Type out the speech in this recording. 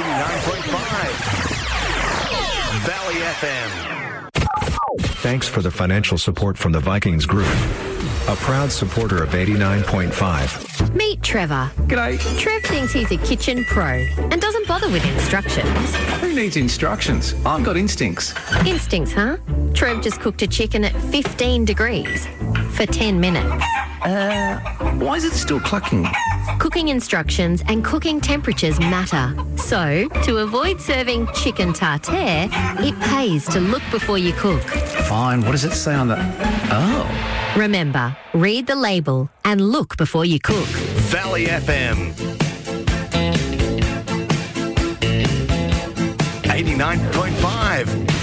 89.5 Valley FM. Thanks for the financial support from the Vikings Group, a proud supporter of 89.5. Meet Trevor. G'day. Trev thinks he's a kitchen pro and doesn't bother with instructions. Who needs instructions? I've got instincts. Instincts, huh? Trev just cooked a chicken at 15 degrees for 10 minutes. Why is it still clucking? Cooking instructions and cooking temperatures matter. So, to avoid serving chicken tartare, it pays to look before you cook. Fine, what does it say on the... Oh. Remember, read the label and look before you cook. Valley FM. 89.5